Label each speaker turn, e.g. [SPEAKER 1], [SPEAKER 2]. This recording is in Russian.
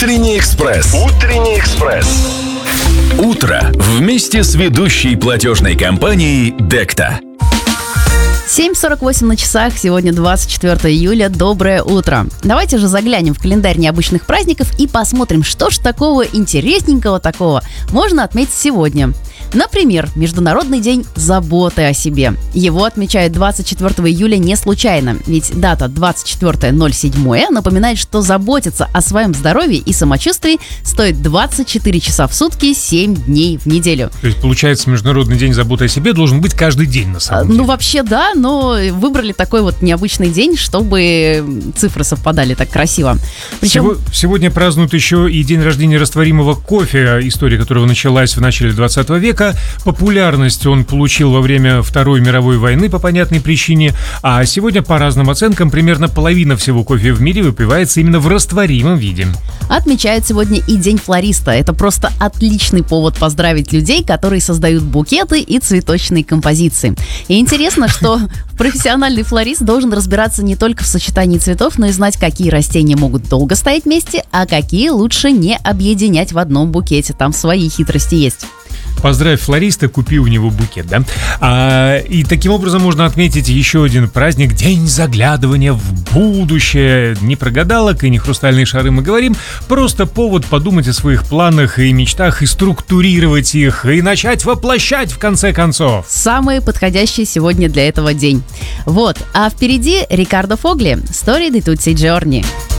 [SPEAKER 1] Утренний экспресс. Утро вместе с ведущей платежной компанией Декта.
[SPEAKER 2] 7:48 на часах, сегодня 24 июля, доброе утро. Давайте же заглянем в календарь необычных праздников и посмотрим, что ж такого интересненького такого можно отметить сегодня. Например, Международный день заботы о себе. Его отмечают 24 июля не случайно, ведь дата 24.07 напоминает, что заботиться о своем здоровье и самочувствии стоит 24 часа в сутки, 7 дней в неделю.
[SPEAKER 3] То есть, получается, Международный день заботы о себе должен быть каждый день, на самом деле.
[SPEAKER 2] Ну, вообще, да, но выбрали такой вот необычный день, чтобы цифры совпадали так красиво. Причем...
[SPEAKER 3] Сегодня празднуют еще и день рождения растворимого кофе, история которого началась в начале 20 века. Популярность он получил во время Второй мировой войны по понятной причине, а сегодня, по разным оценкам, примерно половина всего кофе в мире выпивается именно в растворимом виде.
[SPEAKER 2] Отмечают сегодня и День флориста. Это просто отличный повод поздравить людей, которые создают букеты и цветочные композиции. И интересно, что профессиональный флорист должен разбираться не только в сочетании цветов, но и знать, какие растения могут долго стоять вместе, а какие лучше не объединять в одном букете. Там свои хитрости есть.
[SPEAKER 3] Поздравь флориста, купи у него букет, да? И таким образом можно отметить еще один праздник — День заглядывания в будущее. Не про гадалок и не хрустальные шары мы говорим, просто повод подумать о своих планах и мечтах, и структурировать их, и начать воплощать в конце концов.
[SPEAKER 2] Самый подходящий сегодня для этого день. Вот, а впереди Рикардо Фогли, Story di Tutti i giorni.